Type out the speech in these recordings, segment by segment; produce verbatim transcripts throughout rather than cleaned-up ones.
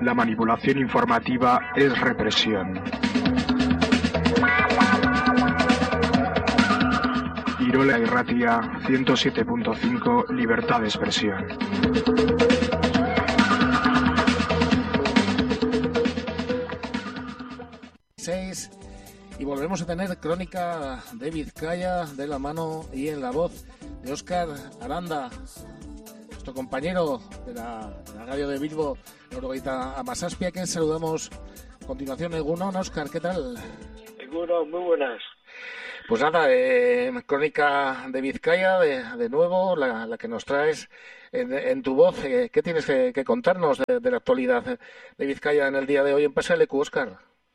La manipulación informativa es represión. Irola Irratia ciento siete punto cinco, libertad de expresión. seis Y volvemos a tener crónica de Vizcaya de la mano y en la voz de Óscar Aranda, nuestro compañero de la, de la radio de Bilbo, Norogeita Amazazpi, a quien saludamos a continuación. Egunon, Óscar, ¿qué tal? Egunon, muy buenas. Pues nada, eh, crónica de Vizcaya, de, de nuevo, la, la que nos traes en, en tu voz. Eh, ¿Qué tienes que, que contarnos de, de la actualidad de Vizcaya en el día de hoy en Pasa el Ecu, Óscar?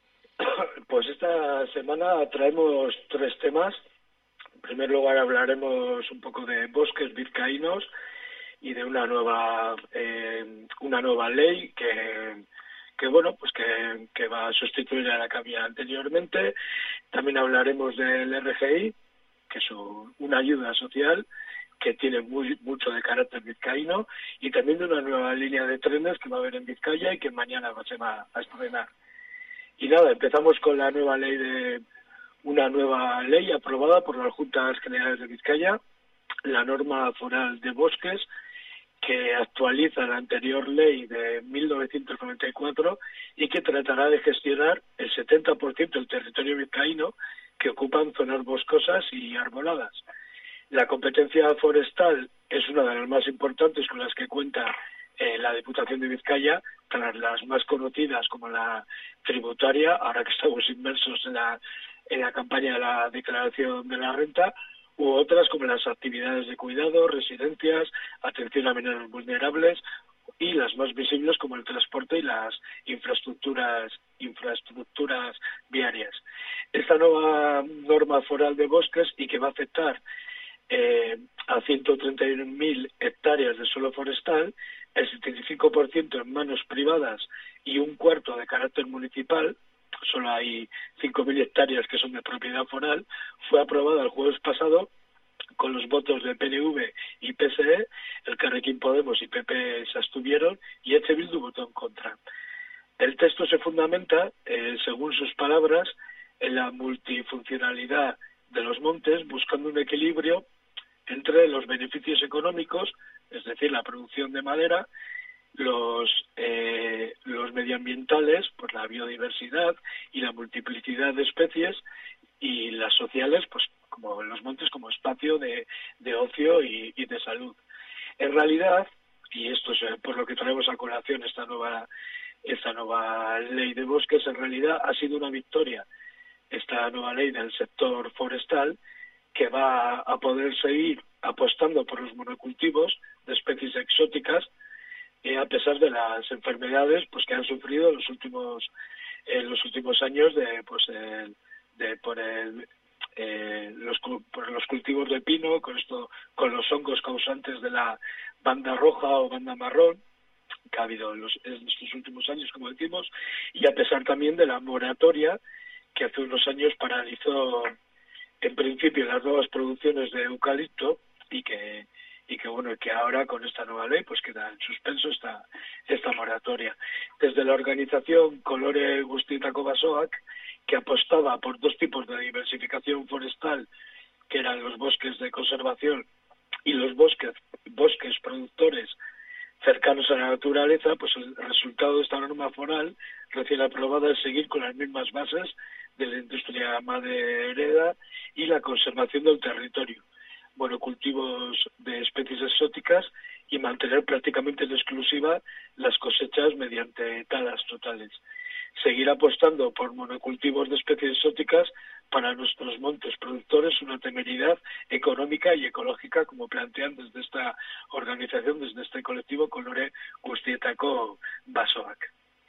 Pues esta semana traemos tres temas. En primer lugar hablaremos un poco de bosques vizcaínos y de una nueva eh, una nueva ley que que bueno pues que, que va a sustituir a la que había anteriormente. También hablaremos del R G I, que es un, una ayuda social que tiene muy, mucho de carácter vizcaíno, y también de una nueva línea de trenes que va a haber en Vizcaya y que mañana se va a estrenar. Y nada, empezamos con la nueva ley de una nueva ley aprobada por las Juntas Generales de Vizcaya, la norma foral de bosques, que actualiza la anterior ley de mil novecientos noventa y cuatro y que tratará de gestionar el setenta por ciento del territorio vizcaíno que ocupan zonas boscosas y arboladas. La competencia forestal es una de las más importantes con las que cuenta eh, la Diputación de Vizcaya, tras las más conocidas como la tributaria, ahora que estamos inmersos en la, en la campaña de la declaración de la renta, u otras como las actividades de cuidado, residencias, atención a menores vulnerables, y las más visibles como el transporte y las infraestructuras infraestructuras viarias. Esta nueva norma foral de bosques, y que va a afectar eh, a ciento treinta y un mil hectáreas de suelo forestal, el setenta y cinco por ciento en manos privadas y un cuarto de carácter municipal, solo hay cinco mil hectáreas que son de propiedad foral, fue aprobada el jueves pasado con los votos de P N V y P S E. El Carrequín Podemos y P P se abstuvieron y H. Bildu votó en contra. El texto se fundamenta, eh, según sus palabras, en la multifuncionalidad de los montes, buscando un equilibrio entre los beneficios económicos, es decir, la producción de madera, los eh, los medioambientales, pues la biodiversidad y la multiplicidad de especies, y las sociales, pues como los montes como espacio de, de ocio y, y de salud. En realidad, y esto es por lo que traemos a colación esta nueva esta nueva ley de bosques, en realidad ha sido una victoria esta nueva ley del sector forestal, que va a poder seguir apostando por los monocultivos de especies exóticas, eh, a pesar de las enfermedades pues que han sufrido en los últimos en los últimos años de pues el, de por el eh, los por los cultivos de pino, con esto con los hongos causantes de la banda roja o banda marrón que ha habido en, los, en estos últimos años, como decimos, y a pesar también de la moratoria que hace unos años paralizó en principio las nuevas producciones de eucalipto, y que y que bueno que ahora con esta nueva ley pues queda en suspenso esta esta moratoria. Desde la organización Kolore Guztietako Basoak, que apostaba por dos tipos de diversificación forestal, que eran los bosques de conservación y los bosques bosques productores cercanos a la naturaleza, pues el resultado de esta norma foral recién aprobada es seguir con las mismas bases de la industria maderera y la conservación del territorio, monocultivos de especies exóticas, y mantener prácticamente en exclusiva las cosechas mediante talas totales. Seguir apostando por monocultivos de especies exóticas para nuestros montes productores, una temeridad económica y ecológica, como plantean desde esta organización, desde este colectivo Kolore Guztietako Basoak.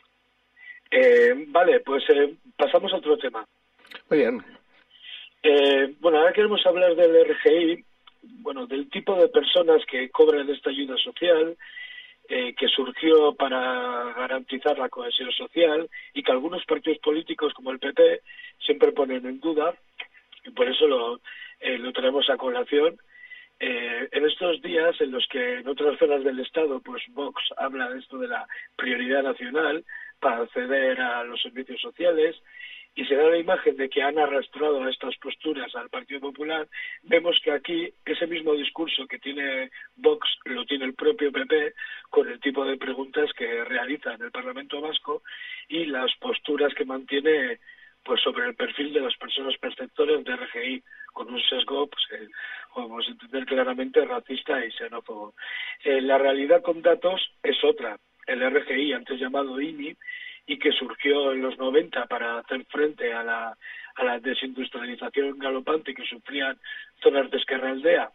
Eh, vale, pues eh, pasamos a otro tema. Muy bien. Eh, bueno, ahora queremos hablar del R G I, bueno, del tipo de personas que cobran esta ayuda social, eh, que surgió para garantizar la cohesión social, y que algunos partidos políticos como el P P siempre ponen en duda, y por eso lo, eh, lo traemos a colación. eh, en estos días en los que en otras zonas del Estado, pues Vox habla de esto de la prioridad nacional para acceder a los servicios sociales, y se da la imagen de que han arrastrado a estas posturas al Partido Popular, vemos que aquí ese mismo discurso que tiene Vox lo tiene el propio P P con el tipo de preguntas que realiza en el Parlamento Vasco y las posturas que mantiene pues sobre el perfil de las personas perceptoras de R G I, con un sesgo, pues que podemos entender claramente racista y xenófobo. Eh, la realidad con datos es otra. El R G I, antes llamado I N I, y que surgió en los noventa para hacer frente a la, a la desindustrialización galopante que sufrían zonas de ezkerraldea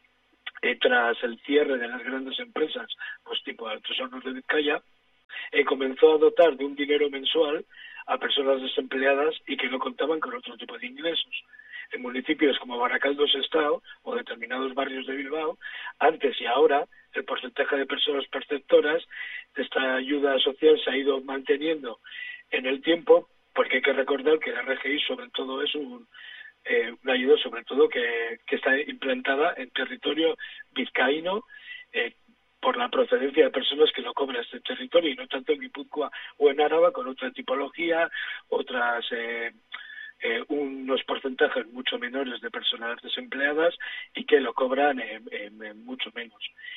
eh, tras el cierre de las grandes empresas, pues tipo Altos Hornos de Vizcaya, eh, comenzó a dotar de un dinero mensual a personas desempleadas y que no contaban con otro tipo de ingresos. En municipios como Baracaldo-Sestao o determinados barrios de Bilbao, antes y ahora, el porcentaje de personas perceptoras de esta ayuda social se ha ido manteniendo en el tiempo, porque hay que recordar que la R G I sobre todo es un, eh, una ayuda sobre todo que, que está implantada en territorio vizcaíno, eh, por la procedencia de personas que lo cobran este territorio y no tanto en Guipúzcoa o en Álava con otra tipología, otras eh, eh, unos porcentajes mucho menores de personas desempleadas y que lo cobran en, en, en mucho menos.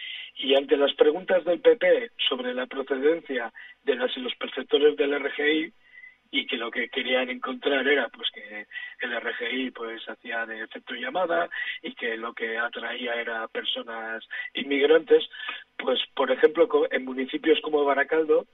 Y ante las preguntas del P P sobre la procedencia de las y los perceptores del R G I, y que lo que querían encontrar era pues que el R G I pues hacía de efecto llamada y que lo que atraía era personas inmigrantes, pues por ejemplo en municipios como Baracaldo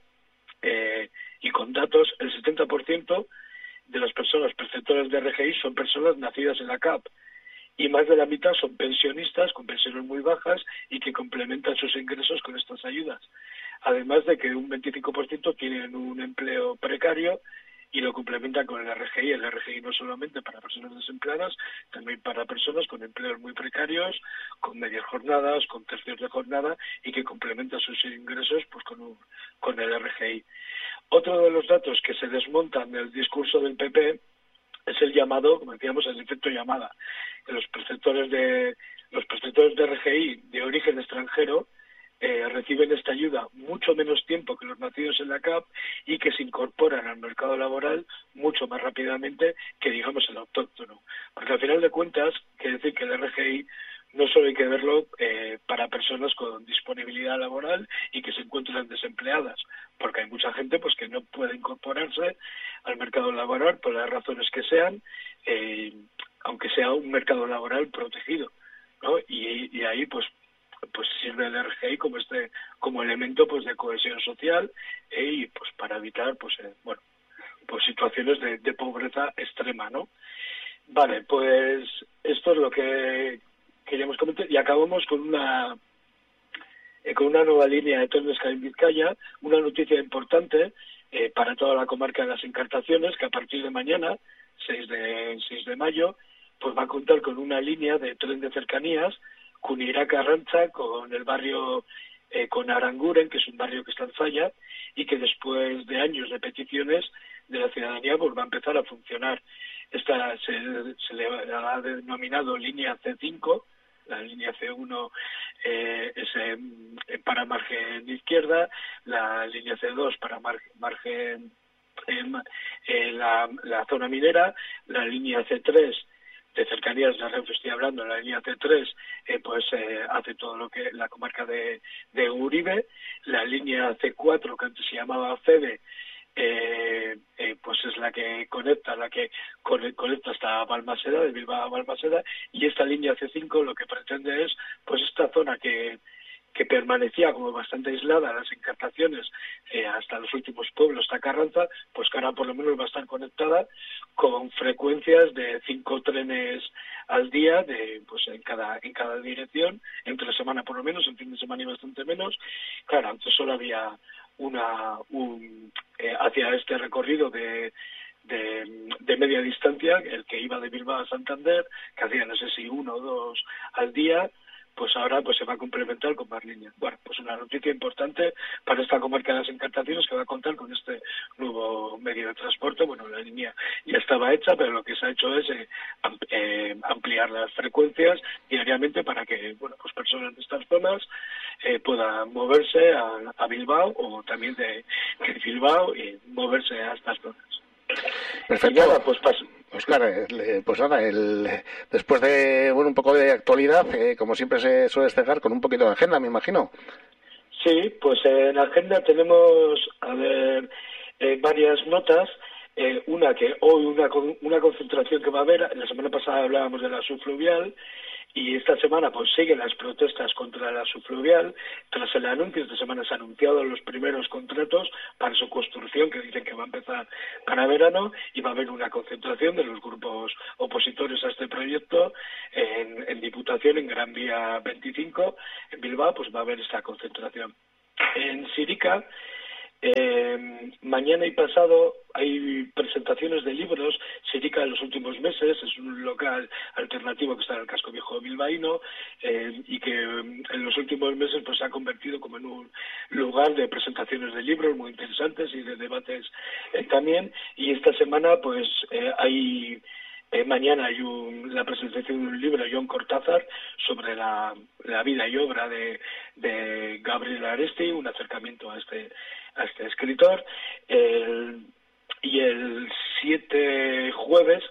eh, y con datos, el setenta por ciento de las personas perceptoras de R G I son personas nacidas en la C A P y más de la mitad son pensionistas con pensiones muy bajas y que complementan sus ingresos con estas ayudas. Además de que un veinticinco por ciento tienen un empleo precario y lo complementan con el R G I. El R G I no solamente para personas desempleadas, también para personas con empleos muy precarios, con medias jornadas, con tercios de jornada y que complementan sus ingresos pues con, un, con el R G I. Otro de los datos que se desmontan del discurso del P P es el llamado, como decíamos, el efecto llamada. Los perceptores de los perceptores de R G I de origen extranjero eh, reciben esta ayuda mucho menos tiempo que los nacidos en la C A P y que se incorporan al mercado laboral mucho más rápidamente que, digamos, el autóctono. Porque al final de cuentas, quiere decir que el R G I no solo hay que verlo eh, para personas con disponibilidad laboral y que se encuentran desempleadas, porque hay mucha gente pues que no puede incorporarse al mercado laboral por las razones que sean, eh, aunque sea un mercado laboral protegido, ¿no? Y, y ahí pues pues sirve el R G I como este como elemento pues de cohesión social eh, y pues para evitar pues eh, bueno pues situaciones de, de pobreza extrema, ¿no? Vale, pues esto es lo que queríamos comentar y acabamos con una eh, con una nueva línea de trenes en Vizcaya, una noticia importante eh, para toda la comarca de las Encartaciones, que a partir de mañana, seis de mayo, pues va a contar con una línea de tren de cercanías que unirá Carranza con el barrio, eh, con Aranguren, que es un barrio que está en Zalla, y que después de años de peticiones de la ciudadanía pues va a empezar a funcionar. Esta se, se le ha denominado línea C cinco, la línea C uno eh, es eh, para margen izquierda, la línea C dos para mar, margen eh, eh, la, la zona minera, la línea C tres de cercanías de Renfe estoy hablando, la línea C tres eh, pues eh, hace todo lo que la comarca de, de Uribe, la línea C cuatro que antes se llamaba Febe Eh, eh, pues es la que conecta, la que conecta hasta Balmaseda, de Bilbao a Balmaseda, y esta línea C cinco lo que pretende es, pues esta zona que, que permanecía como bastante aislada, las Encartaciones, eh, hasta los últimos pueblos, hasta Carranza, pues que ahora por lo menos va a estar conectada con frecuencias de cinco trenes al día, de pues en cada en cada dirección, entre semana por lo menos, en fin de semana y bastante menos. Claro, antes solo había una un, eh, hacia este recorrido de, de de media distancia, el que iba de Bilbao a Santander, que hacía no sé si uno o dos al día, pues ahora pues se va a complementar con más líneas. Bueno, pues una noticia importante para esta comarca de las Encartaciones, que va a contar con este nuevo medio de transporte. Bueno, la línea ya estaba hecha, pero lo que se ha hecho es eh, eh, ampliar las frecuencias diariamente para que, bueno, pues personas de estas zonas eh, puedan moverse a, a Bilbao, o también de, de Bilbao y moverse a estas zonas. Perfecto. Y nada, pues paso. Óscar, eh, pues nada, el, después de bueno un poco de actualidad, eh, como siempre se suele cerrar con un poquito de agenda, me imagino. Sí, pues en agenda tenemos, a ver, eh, varias notas. Eh, una que hoy, una, una concentración que va a haber. La semana pasada hablábamos de la subfluvial, y esta semana pues siguen las protestas contra la subfluvial. Tras el anuncio, esta semana se han anunciado los primeros contratos para su construcción, que dicen que va a empezar para verano, y va a haber una concentración de los grupos opositores a este proyecto en, en Diputación, en Gran Vía veinticinco, en Bilbao, pues va a haber esta concentración. En Sirica, Eh, mañana y pasado hay presentaciones de libros. Sirica en los últimos meses es un local alternativo que está en el casco viejo bilbaíno, eh, y que en los últimos meses pues se ha convertido como en un lugar de presentaciones de libros muy interesantes y de debates eh, también. Y esta semana pues eh, hay Eh, mañana hay un, la presentación de un libro de John Cortázar sobre la, la vida y obra de, de Gabriel Aresti, un acercamiento a este, a este escritor. El, y el siete jueves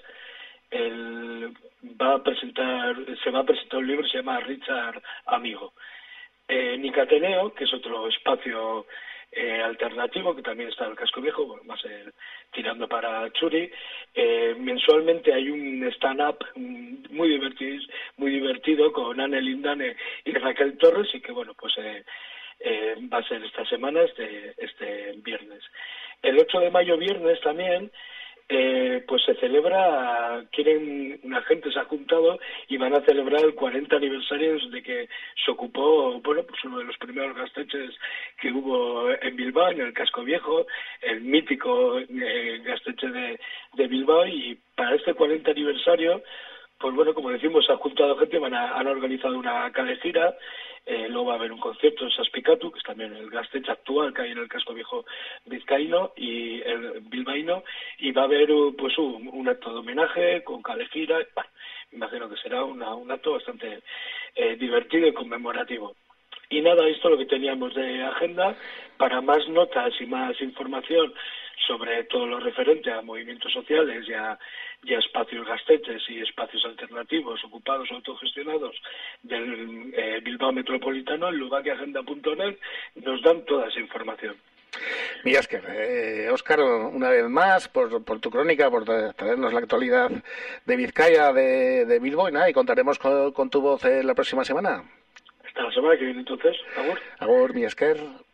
el, va a presentar, se va a presentar un libro que se llama Richard Amigo. Eh, Nicateneo, que es otro espacio Eh, alternativo, que también está en el casco viejo, bueno, más eh, tirando para Churi. Eh, mensualmente hay un stand-up muy divertido, muy divertido con Anne Lindane y Raquel Torres, y que bueno, pues eh, eh, va a ser esta semana, este, este viernes. El ocho de mayo, viernes también, Eh, pues se celebra, quieren, una gente se ha juntado y van a celebrar el cuarenta aniversario de que se ocupó, bueno, pues uno de los primeros gasteches que hubo en Bilbao, en el casco viejo, el mítico eh, gasteche de, de Bilbao. Y para este cuarenta aniversario, pues bueno, como decimos, se ha juntado gente, van a, han organizado una calejira. Eh, luego va a haber un concierto en Saspicatu, que es también el gastech actual que hay en el casco viejo vizcaíno y el bilbaíno, y va a haber pues un, un acto de homenaje con calejira. Bueno, me imagino que será una, un acto bastante eh, divertido y conmemorativo. Y nada, esto es lo que teníamos de agenda. Para más notas y más información sobre todo lo referente a movimientos sociales y a, y a espacios gasteches y espacios alternativos ocupados o autogestionados del eh, Bilbao Metropolitano, en lubakiagenda punto net nos dan toda esa información. Mira, Óscar, eh, Óscar, una vez más, por, por tu crónica, por traernos la actualidad de Vizcaya, de, de Bilbao, y nada, y contaremos con, con tu voz eh, la próxima semana. Hasta la semana que viene, entonces. Agur. Agur, mi esker.